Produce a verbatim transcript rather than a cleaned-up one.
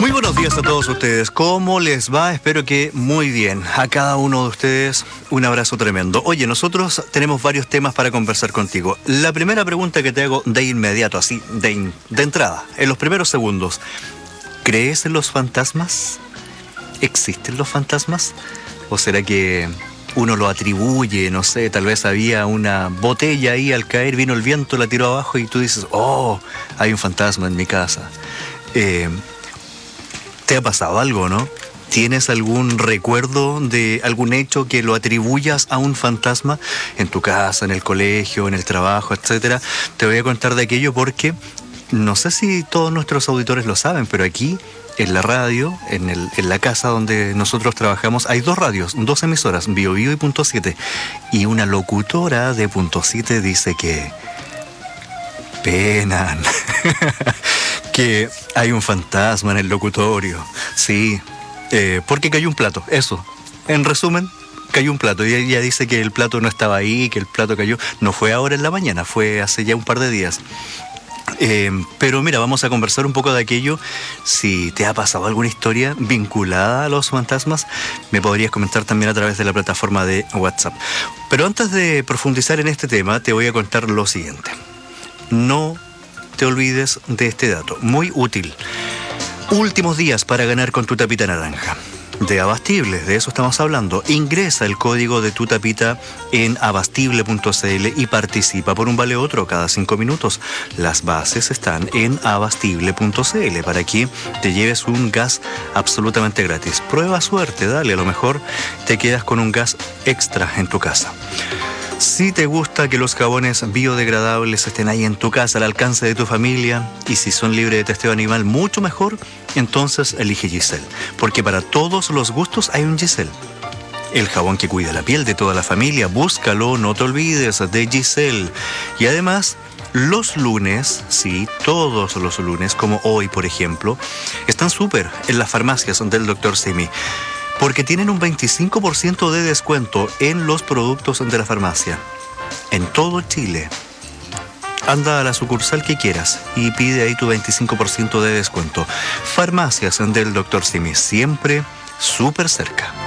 Muy buenos días a todos ustedes. ¿Cómo les va? Espero que muy bien. A cada uno de ustedes un abrazo tremendo. Oye, nosotros tenemos varios temas para conversar contigo. La primera pregunta que te hago de inmediato, así, de, in, de entrada, en los primeros segundos. ¿Crees en los fantasmas? ¿Existen los fantasmas? ¿O será que uno lo atribuye? No sé, tal vez había una botella ahí al caer, vino el viento, la tiró abajo y tú dices, oh, hay un fantasma en mi casa. Eh... ¿Te ha pasado algo, no? ¿Tienes algún recuerdo de algún hecho que lo atribuyas a un fantasma en tu casa, en el colegio, en el trabajo, etcétera? Te voy a contar de aquello porque no sé si todos nuestros auditores lo saben, pero aquí en la radio, en, el, en la casa donde nosotros trabajamos, hay dos radios, dos emisoras, Bio Bio y Punto siete. Y una locutora de Punto siete dice que penan. Que hay un fantasma en el locutorio. Sí, eh, porque cayó un plato, eso. En resumen, cayó un plato. Y ella dice que el plato no estaba ahí, que el plato cayó. No fue ahora en la mañana, fue hace ya un par de días. Eh, pero mira, vamos a conversar un poco de aquello. Si te ha pasado alguna historia vinculada a los fantasmas, me podrías comentar también a través de la plataforma de WhatsApp. Pero antes de profundizar en este tema, te voy a contar lo siguiente. No te olvides de este dato, muy útil. Últimos días para ganar con tu tapita naranja. De Abastible, de eso estamos hablando. Ingresa el código de tu tapita en abastible punto cl y participa por un vale otro cada cinco minutos. Las bases están en abastible punto cl para que te lleves un gas absolutamente gratis. Prueba suerte, dale, a lo mejor te quedas con un gas extra en tu casa. Si te gusta que los jabones biodegradables estén ahí en tu casa, al alcance de tu familia, y si son libres de testeo animal, mucho mejor, entonces elige Giselle. Porque para todos los gustos hay un Giselle. El jabón que cuida la piel de toda la familia, búscalo, no te olvides de Giselle. Y además, los lunes, sí, todos los lunes, como hoy por ejemplo, están súper en las farmacias del doctor Simi. Porque tienen un veinticinco por ciento de descuento en los productos de la farmacia. En todo Chile. Anda a la sucursal que quieras y pide ahí tu veinticinco por ciento de descuento. Farmacias del doctor Simi, siempre súper cerca.